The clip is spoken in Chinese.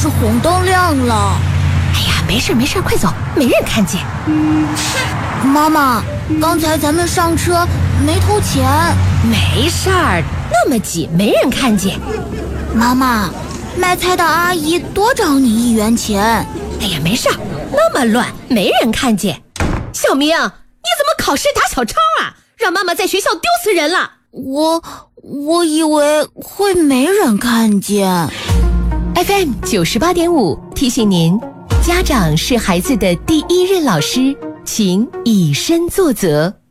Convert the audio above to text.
是红灯亮了。 哎呀，没事，快走，没人看见。 妈妈，刚才咱们上车没投钱。 没事儿，那么挤没人看见。 妈妈，卖菜的阿姨多找你1元钱。 哎呀，没事儿，那么乱没人看见。小明，你怎么考试打小抄啊？让妈妈在学校丢死人了。 我以为会没人看见。 FM 98.5提醒您，家长是孩子的第一任老师，请以身作则。